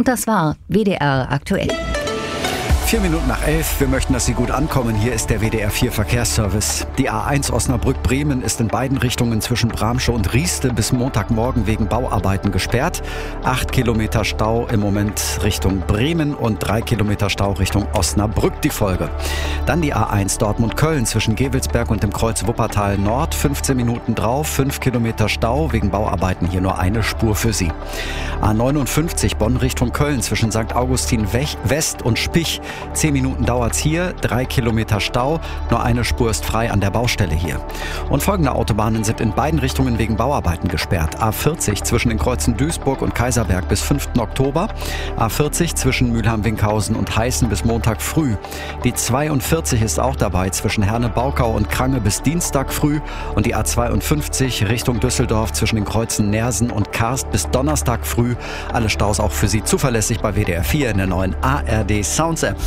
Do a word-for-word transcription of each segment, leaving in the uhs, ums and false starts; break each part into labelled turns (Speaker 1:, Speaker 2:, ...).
Speaker 1: Und das war W D R aktuell.
Speaker 2: Vier Minuten nach elf. Wir möchten, dass Sie gut ankommen. Hier ist der W D R vier Verkehrsservice. Die A eins Osnabrück-Bremen ist in beiden Richtungen zwischen Bramsche und Rieste bis Montagmorgen wegen Bauarbeiten gesperrt. Acht Kilometer Stau im Moment Richtung Bremen und drei Kilometer Stau Richtung Osnabrück die Folge. Dann die A eins Dortmund-Köln zwischen Gevelsberg und dem Kreuz Wuppertal Nord. fünfzehn Minuten drauf, fünf Kilometer Stau wegen Bauarbeiten. Hier nur eine Spur für Sie. A neunundfünfzig Bonn Richtung Köln zwischen Sankt Augustin West und Spich. Zehn Minuten dauert's hier, drei Kilometer Stau, nur eine Spur ist frei an der Baustelle hier. Und folgende Autobahnen sind in beiden Richtungen wegen Bauarbeiten gesperrt. A vierzig zwischen den Kreuzen Duisburg und Kaiserberg bis fünften Oktober. A vierzig zwischen Mülheim-Winkhausen und Heißen bis Montag früh. Die zweiundvierzig ist auch dabei zwischen Herne-Baukau und Krange bis Dienstag früh. Und die A zweiundfünfzig Richtung Düsseldorf zwischen den Kreuzen Nersen und Karst bis Donnerstag früh. Alle Staus auch für Sie zuverlässig bei W D R vier in der neuen A R D Sounds App.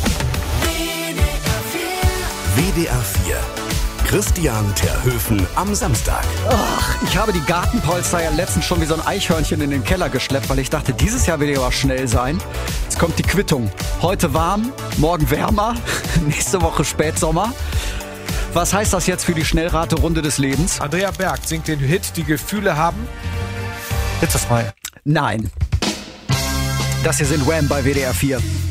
Speaker 3: W D R vier. Christian Terhöfen am Samstag.
Speaker 2: Ach, ich habe die Gartenpolster ja letztens schon wie so ein Eichhörnchen in den Keller geschleppt, weil ich dachte, dieses Jahr will ja was schnell sein. Jetzt kommt die Quittung. Heute warm, morgen wärmer, nächste Woche Spätsommer. Was heißt das jetzt für die Schnellrate-Runde des Lebens?
Speaker 4: Andrea Berg singt den Hit Die Gefühle haben. Hitzefrei.
Speaker 2: Nein. Das hier sind Wham bei W D R vier.